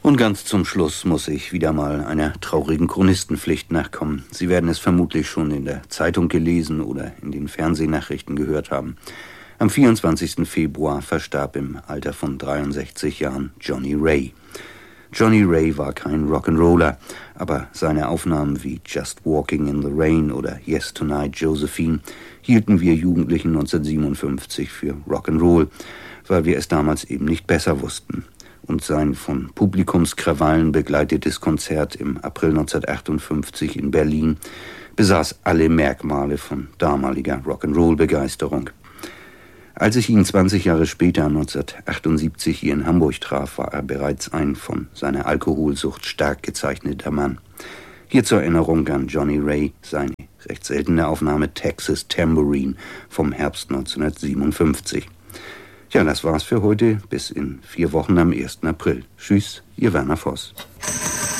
Und ganz zum Schluss muss ich wieder mal einer traurigen Chronistenpflicht nachkommen. Sie werden es vermutlich schon in der Zeitung gelesen oder in den Fernsehnachrichten gehört haben. Am 24. Februar verstarb im Alter von 63 Jahren Johnny Ray. Johnny Ray war kein Rock'n'Roller, aber seine Aufnahmen wie Just Walking in the Rain oder Yes Tonight Josephine hielten wir Jugendlichen 1957 für Rock'n'Roll, weil wir es damals eben nicht besser wussten. Und sein von Publikumskrawallen begleitetes Konzert im April 1958 in Berlin besaß alle Merkmale von damaliger Rock'n'Roll-Begeisterung. Als ich ihn 20 Jahre später, 1978, hier in Hamburg traf, war er bereits ein von seiner Alkoholsucht stark gezeichneter Mann. Hier zur Erinnerung an Johnny Ray seine recht seltene Aufnahme Texas Tambourine vom Herbst 1957. Ja, das war's für heute. Bis in 4 Wochen am 1. April. Tschüss, Ihr Werner Voss.